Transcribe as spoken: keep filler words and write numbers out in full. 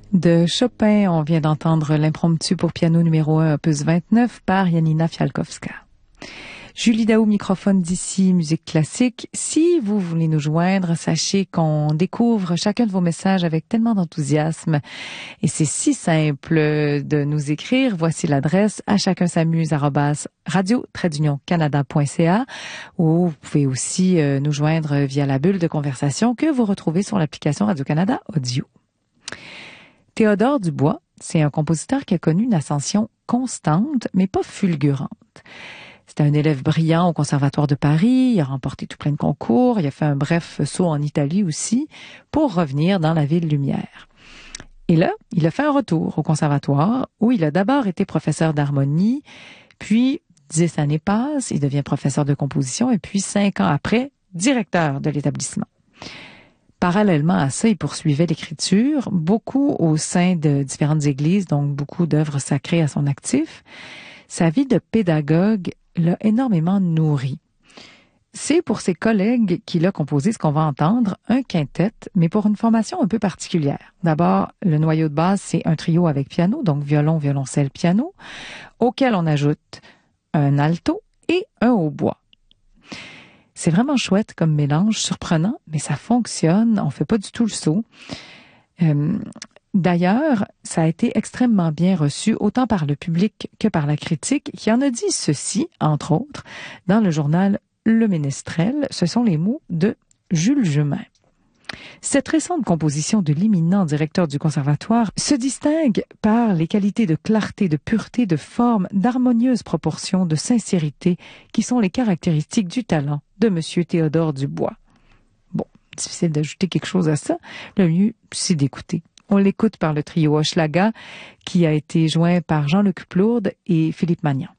De Chopin, on vient d'entendre l'impromptu pour piano numéro un, opus vingt-neuf, par Janina Fialkowska. Julie Daou, microphone d'ici, musique classique. Si vous voulez nous joindre, sachez qu'on découvre chacun de vos messages avec tellement d'enthousiasme. Et c'est si simple de nous écrire. Voici l'adresse à chacun s'amuse arobase radio trait d'union canada point c a, ou vous pouvez aussi nous joindre via la bulle de conversation que vous retrouvez sur l'application Radio-Canada Audio. Théodore Dubois, c'est un compositeur qui a connu une ascension constante, mais pas fulgurante. C'était un élève brillant au Conservatoire de Paris, il a remporté tout plein de concours, il a fait un bref saut en Italie aussi, pour revenir dans la ville lumière. Et là, il a fait un retour au Conservatoire, où il a d'abord été professeur d'harmonie, puis dix années passent, il devient professeur de composition, et puis cinq ans après, directeur de l'établissement. Parallèlement à ça, il poursuivait l'écriture, beaucoup au sein de différentes églises, donc beaucoup d'œuvres sacrées à son actif. Sa vie de pédagogue l'a énormément nourri. C'est pour ses collègues qu'il a composé ce qu'on va entendre, un quintet, mais pour une formation un peu particulière. D'abord, le noyau de base, c'est un trio avec piano, donc violon, violoncelle, piano, auquel on ajoute un alto et un hautbois. C'est vraiment chouette comme mélange, surprenant, mais ça fonctionne, on fait pas du tout le saut. Euh, D'ailleurs, ça a été extrêmement bien reçu, autant par le public que par la critique, qui en a dit ceci, entre autres, dans le journal Le Ménestrel. Ce sont les mots de Jules Jumin. Cette récente composition de l'éminent directeur du Conservatoire se distingue par les qualités de clarté, de pureté, de forme, d'harmonieuse proportion, de sincérité, qui sont les caractéristiques du talent de Monsieur Théodore Dubois. Bon, difficile d'ajouter quelque chose à ça. Le mieux, c'est d'écouter. On l'écoute par le trio Hochelaga, qui a été joint par Jean-Luc Plourde et Philippe Magnan.